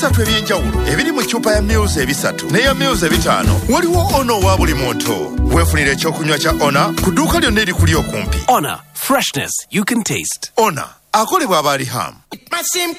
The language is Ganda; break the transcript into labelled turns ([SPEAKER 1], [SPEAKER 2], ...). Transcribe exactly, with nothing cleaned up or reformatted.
[SPEAKER 1] Bisatu ebyenjawulo ebiri mu ccupa ya Muse ebisatu n'eya Muse ebitaano. Waliwo Ono wa buli muntu. Weefunire ekyokunywa kya Ona ku dduuka lyonna erikuli okumpi.
[SPEAKER 2] Ona, freshness you can taste.
[SPEAKER 1] Ona akolebwa aba Riham.